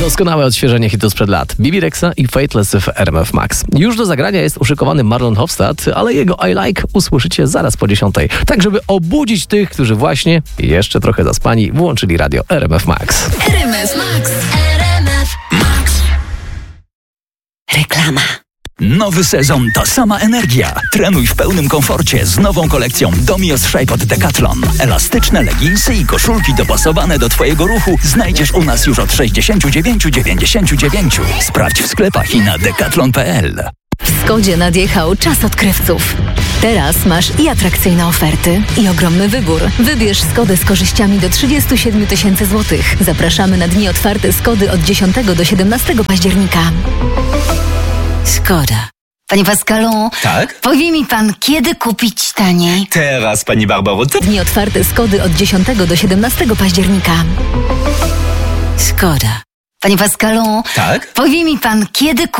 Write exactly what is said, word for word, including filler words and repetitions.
Doskonałe odświeżenie hitu sprzed lat. Bibi Rexa i Fateless w R M F Max. Już do zagrania jest uszykowany Marlon Hofstad, ale jego I Like usłyszycie zaraz po dziesiątej. Tak, żeby obudzić tych, którzy właśnie, jeszcze trochę zaspani, włączyli radio R M F Max. R M F Max. R M F Max. Reklama. Nowy sezon to sama energia. Trenuj w pełnym komforcie z nową kolekcją Domios Shape od Decathlon. Elastyczne leginsy i koszulki dopasowane do Twojego ruchu znajdziesz u nas już od sześćdziesiąt dziewięć dziewięćdziesiąt dziewięć. Sprawdź w sklepach i na decathlon kropka p l. W Skodzie nadjechał czas odkrywców. Teraz masz i atrakcyjne oferty, i ogromny wybór. Wybierz Skodę z korzyściami do trzydzieści siedem tysięcy złotych. Zapraszamy na dni otwarte Skody od dziesiątego do siedemnastego października. Skoda. Panie Pascalu, tak? Powie mi pan, kiedy kupić taniej? Teraz, pani Barbaro. To... Dni otwarte Skody od dziesiątego do siedemnastego października. Skoda. Panie Pascalu, tak? Powie mi pan, kiedy